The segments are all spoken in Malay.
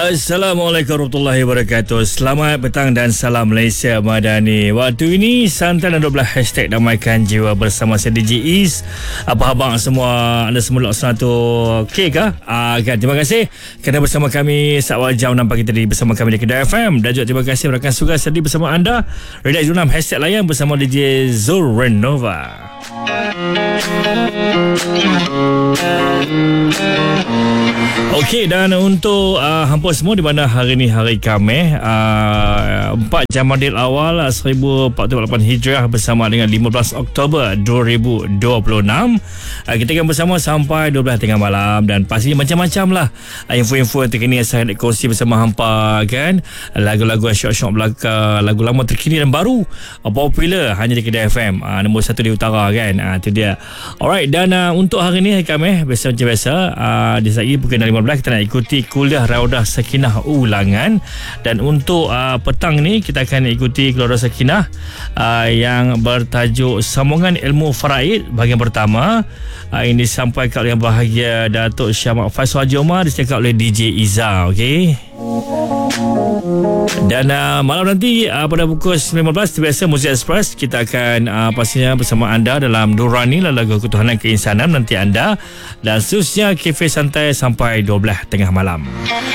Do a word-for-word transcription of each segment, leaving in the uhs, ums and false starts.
Assalamualaikum warahmatullahi wabarakatuh. Selamat petang dan salam Malaysia Madani. Waktu ini santai dan dua belas hashtag damaikan jiwa bersama saya D J Is. Apa khabar semua? Anda semua laksana tu okey kah? Ah, kan? Terima kasih kerana bersama kami saat jam enam pagi tadi bersama kami di Kedah F M. Dan juga terima kasih rakan suka tadi bersama anda. Redaksi enam hashtag layan bersama D J Zul Renova. Okey, dan untuk uh, hampa semua di mana hari ni hari Khamis, uh, empat Jamadil Awal seribu empat ratus lapan Hijrah bersama dengan lima belas Oktober dua ribu dua puluh enam. uh, Kita akan bersama sampai dua belas tengah malam. Dan pastinya macam-macam lah uh, info-info yang terkini yang saya nak kongsi bersama hampa, kan. Lagu-lagu syok-syok belaka, lagu lama terkini dan baru, uh, popular hanya di Kedah F M, uh, nombor satu di utara, kan. uh, Itu dia. Alright, dan uh, untuk hari ni hari Khamis, biasa macam biasa, uh, di saat ini pukul lima belas kita nak ikuti kuliah Raudah Sakinah ulangan. Dan untuk uh, petang ni kita akan ikuti Raudah Sakinah uh, yang bertajuk Sambungan Ilmu Faraid bahagian pertama. uh, Ini disampaikan oleh yang bahagia Datuk Syah Faisal Haji Omar, disediakan oleh D J Iza. Okey. Dan uh, malam nanti uh, pada pukul sembilan belas biasa Muzik Express kita akan uh, pastinya bersama anda dalam Durani lagu ketuhanan keinsanan nanti anda. Dan seterusnya Cafe Santai sampai dua belas tengah malam.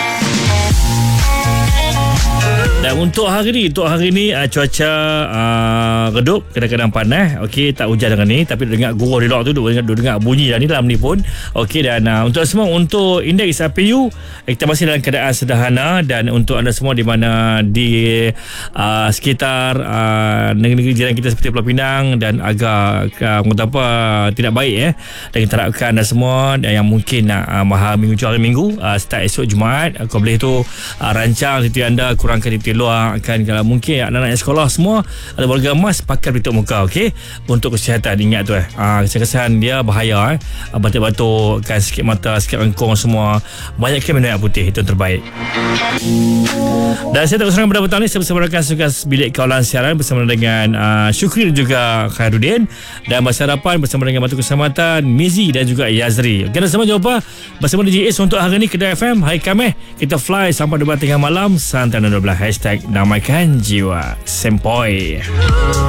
Dan untuk hari ni, untuk hari ni uh, cuaca uh, redup, kadang-kadang panas. Okey, tak hujan dengan ni, tapi dengar guruh di luar tu, dengar, dengar bunyi dah ni dalam ni pun. Okey, dan uh, untuk semua, untuk indeks A P U kita masih dalam keadaan sederhana. Dan untuk anda semua di mana di uh, sekitar uh, negeri-negeri jiran kita seperti Pulau Pinang dan agak uh, apa tidak baik eh. Dan kita harapkan anda semua yang mungkin nak uh, mahal minggu hari minggu, uh, start esok Jumaat, uh, kau boleh tu uh, rancang titik anda, kurangkan titik luar, kan. Kalau mungkin anak-anak sekolah semua ada warga emas pakai pelitup muka, okey, untuk kesihatan. Ingat tu eh, ah, kesihatan dia bahaya eh, batuk-batuk, kan, sikit mata, sikit rengkong semua. Banyak minum air putih, itu yang terbaik. Dan saya tak bersama pada petang ni, saya bersama rakan sukas bilik kawalan siaran bersama dengan uh, Syukri dan juga Khairuddin. Dan masa hadapan bersama dengan Batu Keselamatan Mizi dan juga Yazri. Okey, dan sama jumpa bersama D J Is untuk hari ni Kedah F M hari Khamis. Kita fly sampai dua belas tengah malam, santai dan dua belas hashtag damaikan jiwa. Sempoi.